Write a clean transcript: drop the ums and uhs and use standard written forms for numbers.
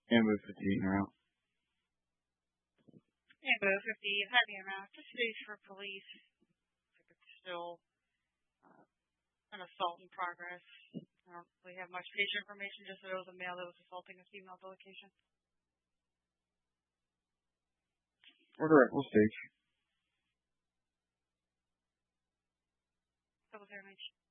Ambo 58 around. Ambo 50, heavy amount. Just stays for police. Looks like it's still an assault in progress. I don't really have much patient information, just that it was a male that was assaulting a female at the location. Order at full stage. Double 0 H.